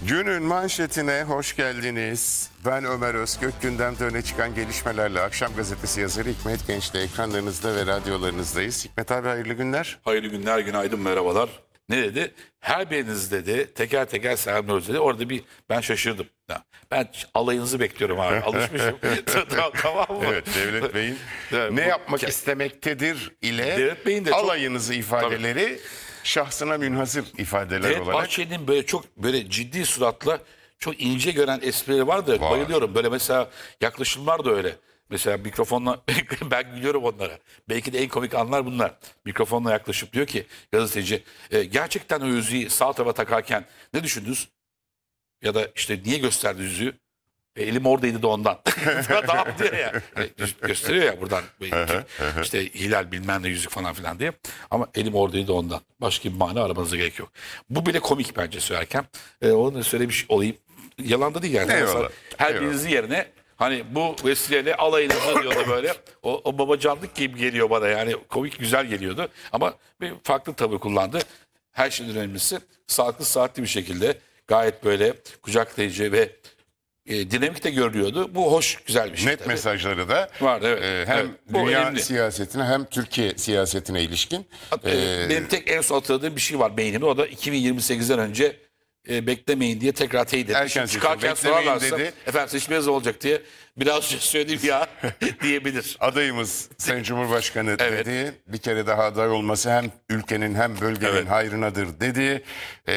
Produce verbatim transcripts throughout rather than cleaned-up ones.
Günün manşetine hoş geldiniz. Ben Ömer Özkök. Gündemde öne çıkan gelişmelerle Akşam Gazetesi yazarı Hikmet Genç'le ekranlarınızda ve radyolarınızdayız. Hikmet abi hayırlı günler. Hayırlı günler, günaydın, merhabalar. Ne dedi? Her biriniz dedi, teker teker selamlıyoruz dedi. Orada bir ben şaşırdım. Ya, ben alayınızı bekliyorum abi. Alışmışım. tamam, tamam mı? Evet, Devlet Bey'in Evet, ne bu- yapmak istemektedir ile Devlet Bey'in de çok- alayınızı ifadeleri şahsına münhasır ifadeler Evet, olarak. Bahçeli'nin böyle çok böyle ciddi suratla çok ince gören esprileri var da bayılıyorum. Böyle mesela yaklaşımlar da öyle. Mesela mikrofonla ben gülüyorum onlara. Belki de en komik anlar bunlar. Mikrofonla yaklaşıp diyor ki gazeteci e, gerçekten o yüzüğü sağ tarafa takarken ne düşündünüz? Ya da işte niye gösterdi yüzüğü? E, elim oradaydı da ondan. Tamam diyor ya. E, gösteriyor ya buradan. işte hilal bilmem ne yüzük falan filan diye. Ama elim oradaydı da ondan. Başka bir mana aramanıza gerek yok. Bu bile komik bence söylerken. E, onu da söylemiş olayım. Yalan da değil yani. Eyvallah. Mesela her Eyvallah. birinizin yerine hani bu vesileyle alayınızı diyordu böyle. O, o babacanlık gibi geliyor bana yani. Komik güzel geliyordu. Ama bir farklı tavır kullandı. Her şeyden önemlisi sağlıklı saatli bir şekilde gayet böyle kucaklayıcı ve e, dinamik de görülüyordu. Bu hoş, güzel bir şey. Net tabii. mesajları da Vardı, evet. e, hem Evet, bu dünya önemli. siyasetine hem Türkiye siyasetine ilişkin. E, e, Benim tek en son hatırladığım bir şey var beynimde. O da iki bin yirmi sekizden önce e, beklemeyin diye tekrar teyit etmiş. Erken seçim, Çıkarken beklemeyin sorarlarsa dedi. efendim seçmeniz olacak diye biraz önce söyledim ya diyebilir. Adayımız Sayın Cumhurbaşkanı Evet. dedi. Bir kere daha aday olması hem ülkenin hem bölgenin Evet. hayrınadır dedi. Ee,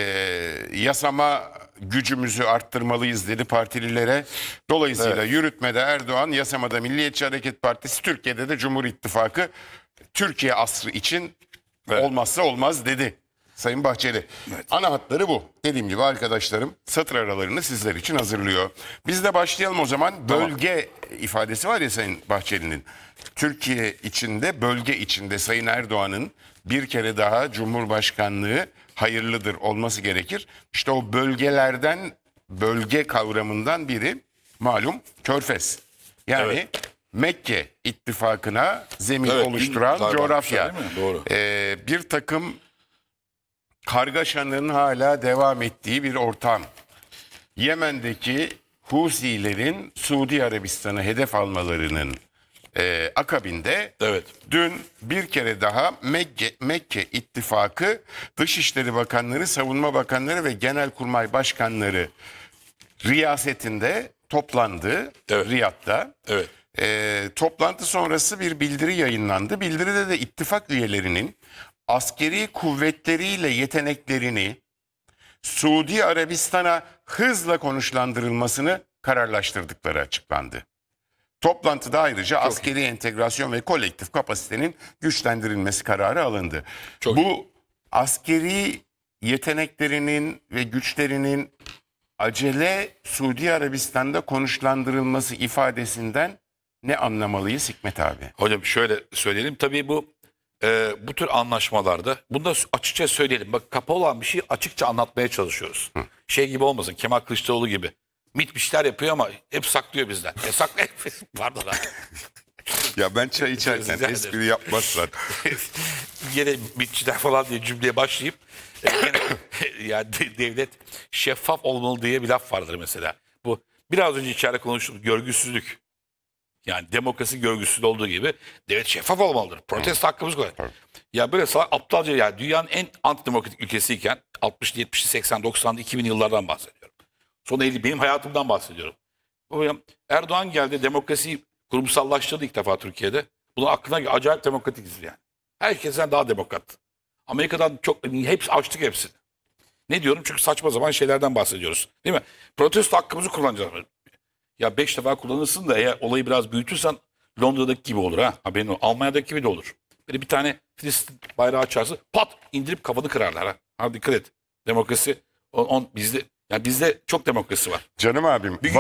yasama gücümüzü arttırmalıyız dedi partililere. Dolayısıyla Evet. yürütmede Erdoğan, yasamada Milliyetçi Hareket Partisi, Türkiye'de de Cumhur İttifakı Türkiye asrı için Evet. olmazsa olmaz dedi. Sayın Bahçeli. Evet. Ana hatları bu. Dediğim gibi arkadaşlarım satır aralarını sizler için hazırlıyor. Biz de başlayalım o zaman. Bölge ifadesi var ya Sayın Bahçeli'nin. Türkiye içinde, bölge içinde Sayın Erdoğan'ın bir kere daha Cumhurbaşkanlığı hayırlıdır olması gerekir. İşte o bölgelerden, bölge kavramından biri malum Körfez. Yani Evet. Mekke ittifakına zemin Evet, oluşturan bin- coğrafya. değil mi? Doğru. Ee, bir takım kargaşanın hala devam ettiği bir ortam. Yemen'deki Husilerin Suudi Arabistan'ı hedef almalarının e, akabinde Evet. dün bir kere daha Mekke, Mekke ittifakı Dışişleri Bakanları, Savunma Bakanları ve Genelkurmay Başkanları riyasetinde toplandı Evet. Riyad'da. Evet. E, toplantı sonrası bir bildiri yayınlandı. Bildiride de ittifak üyelerinin askeri kuvvetleriyle yeteneklerini Suudi Arabistan'a hızla konuşlandırılmasını kararlaştırdıkları açıklandı. Toplantıda ayrıca askeri entegrasyon ve kolektif kapasitenin güçlendirilmesi kararı alındı. Çok Bu askeri yeteneklerinin ve güçlerinin acele Suudi Arabistan'da konuşlandırılması ifadesinden ne anlamalıyız Hikmet abi? Hocam şöyle söyleyelim. Tabii bu e, bu tür anlaşmalarda bunu da açıkça söyleyelim. Bak kapalı olan bir şeyi açıkça anlatmaya çalışıyoruz. Şey gibi olmasın Kemal Kılıçdaroğlu gibi. Mit bir şeyler yapıyor ama hep saklıyor bizden. E sakla. Pardon abi. Ya ben çay içerken Rica ederim. espri yapmazlar. Yine mitçiler falan diye cümleye başlayıp e, gene, yani de- devlet şeffaf olmalı diye bir laf vardır mesela. Bu biraz önce içeride konuştuğumuz görgüsüzlük. Yani demokrasi görgüsüz olduğu gibi devlet şeffaf olmalıdır. Protesto hakkımız var. Ya böyle salak aptalca yani dünyanın en antidemokratik ülkesiyken altmışlı, yetmişli, seksen, doksanlı, iki bin yıllardan bahsediyorum. Son elli benim hayatımdan bahsediyorum. Hocam, Erdoğan geldi demokrasiyi kurumsallaştırdı ilk defa Türkiye'de. Bunun aklına acayip demokratikiz yani. Herkesten daha demokrat. Amerika'dan çok hepsi açtık hepsini. Ne diyorum? Çünkü saçma zaman şeylerden bahsediyoruz. Değil mi? Protesto hakkımızı kullanacağız. Ya beş defa kullanırsın da eğer olayı biraz büyütürsen Londra'daki gibi olur ha. Haberin o. Almanya'daki gibi de olur. Böyle bir tane Filistin bayrağı açarsın pat indirip kafanı kırarlar ha. Ha dikkat et. Demokrasi on, on bizde yani bizde çok demokrasi var. Canım abim.